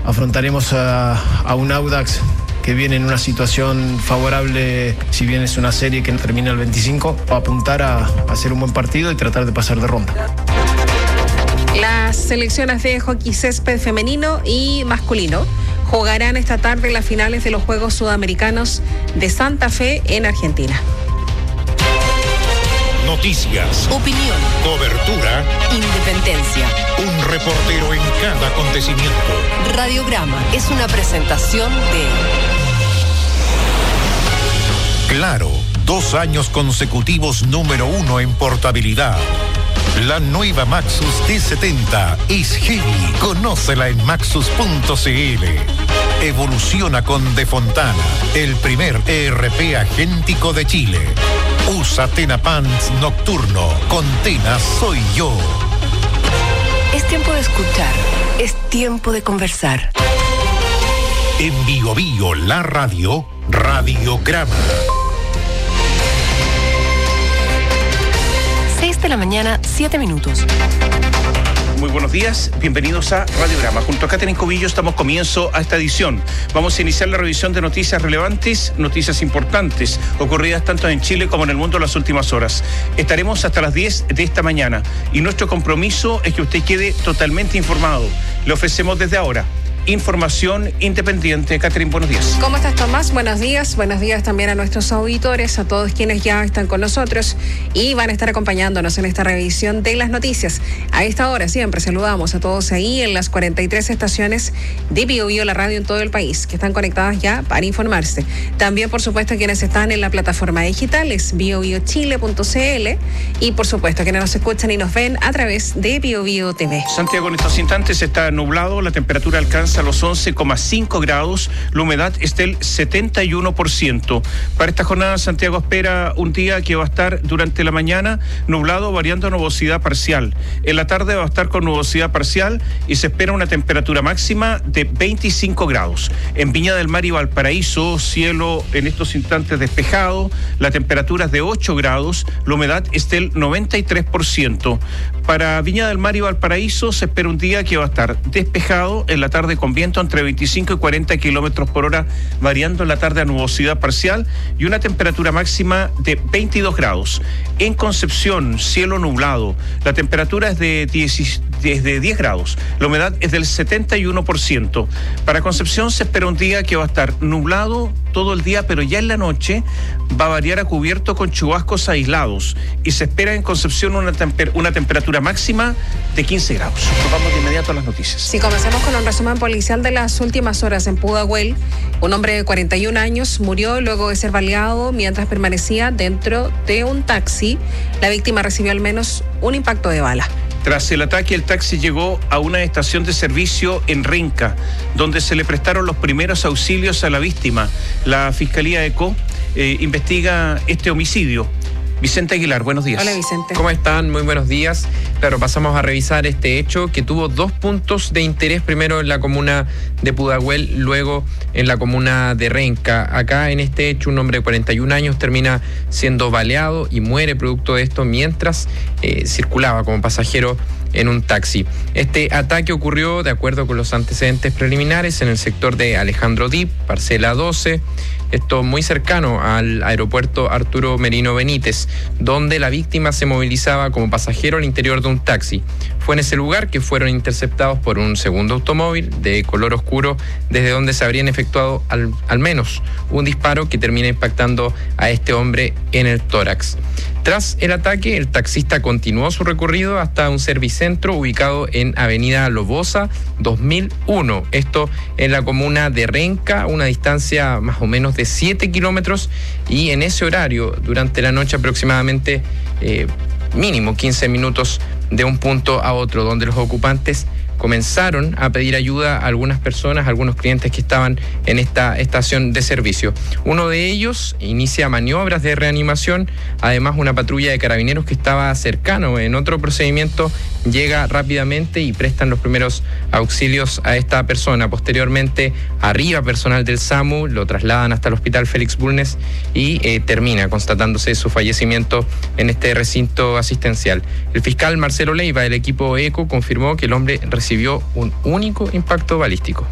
afrontaremos a un Audax que viene en una situación favorable, si bien es una serie que termina el 25, a apuntar a hacer un buen partido y tratar de pasar de ronda. Las selecciones de hockey césped femenino y masculino jugarán esta tarde las finales de los Juegos Sudamericanos de Santa Fe en Argentina. Noticias, opinión, cobertura, independencia. Un reportero en cada acontecimiento. Radiograma es una presentación de Claro, 2 años consecutivos número 1 en portabilidad. La nueva Maxus T70 es heavy. Conócela en maxus.cl. Evoluciona con De Fontana, el primer ERP agéntico de Chile. Usa Tena Pants Nocturno. Con Tena soy yo. Es tiempo de escuchar. Es tiempo de conversar. En Bio Bio, la radio, Radiograma. 6 de la mañana, 7 minutos. Muy buenos días, bienvenidos a Radiograma. Junto a Catherine Cobillo estamos comienzo a esta edición. Vamos a iniciar la revisión de noticias relevantes, noticias importantes, ocurridas tanto en Chile como en el mundo en las últimas horas. Estaremos hasta las 10 de esta mañana y nuestro compromiso es que usted quede totalmente informado. Le ofrecemos desde ahora información independiente. Catherine, buenos días. ¿Cómo estás, Tomás? Buenos días también a nuestros auditores, a todos quienes ya están con nosotros y van a estar acompañándonos en esta revisión de las noticias. A esta hora siempre saludamos a todos ahí en las 43 estaciones de Bio Bio, la radio en todo el país, que están conectadas ya para informarse. También, por supuesto, quienes están en la plataforma digital es biobiochile.cl y, por supuesto, quienes nos escuchan y nos ven a través de Bio Bio TV. Santiago, en estos instantes está nublado, la temperatura alcanza a los 11,5 grados, la humedad es del 71%. Para esta jornada, Santiago espera un día que va a estar durante la mañana nublado, variando a nubosidad parcial. En la tarde va a estar con nubosidad parcial y se espera una temperatura máxima de 25 grados. En Viña del Mar y Valparaíso, cielo en estos instantes despejado, la temperatura es de 8 grados, la humedad es del 93%. Para Viña del Mar y Valparaíso se espera un día que va a estar despejado, en la tarde con viento entre 25 y 40 kilómetros por hora, variando en la tarde a nubosidad parcial y una temperatura máxima de 22 grados. En Concepción, cielo nublado, la temperatura es de 10 grados, la humedad es del 71%. Para Concepción se espera un día que va a estar nublado todo el día, pero ya en la noche va a variar a cubierto con chubascos aislados y se espera en Concepción una temperatura máxima de 15 grados. Nos vamos de inmediato a las noticias. Si comenzamos con un resumen policial de las últimas horas en Pudahuel, un hombre de 41 años murió luego de ser baleado mientras permanecía dentro de un taxi. La víctima recibió al menos un impacto de bala. Tras el ataque, el taxi llegó a una estación de servicio en Renca, donde se le prestaron los primeros auxilios a la víctima. La Fiscalía ECO investiga este homicidio. Vicente Aguilar, buenos días. Hola, Vicente. ¿Cómo están? Muy buenos días. Claro, pasamos a revisar este hecho que tuvo 2 puntos de interés, primero en la comuna de Pudahuel, luego en la comuna de Renca. Acá en este hecho un hombre de 41 años termina siendo baleado y muere producto de esto mientras circulaba como pasajero en un taxi. Este ataque ocurrió, de acuerdo con los antecedentes preliminares, en el sector de Alejandro Dip, parcela 12, esto muy cercano al aeropuerto Arturo Merino Benítez, donde la víctima se movilizaba como pasajero al interior de un taxi. Fue en ese lugar que fueron interceptados por un segundo automóvil de color oscuro, desde donde se habrían efectuado al menos un disparo que termina impactando a este hombre en el tórax. Tras el ataque, el taxista continuó su recorrido hasta un servicentro ubicado en Avenida Lobosa 2001. Esto en la comuna de Renca, una distancia más o menos de 7 kilómetros, y en ese horario, durante la noche aproximadamente mínimo 15 minutos de un punto a otro, donde los ocupantes comenzaron a pedir ayuda a algunas personas, a algunos clientes que estaban en esta estación de servicio. Uno de ellos inicia maniobras de reanimación, además una patrulla de carabineros que estaba cercano en otro procedimiento llega rápidamente y prestan los primeros auxilios a esta persona. Posteriormente arriba personal del SAMU, lo trasladan hasta el Hospital Félix Bulnes y termina constatándose su fallecimiento en este recinto asistencial. El fiscal Marcelo Leiva del equipo ECO confirmó que el hombre recibió un único impacto balístico.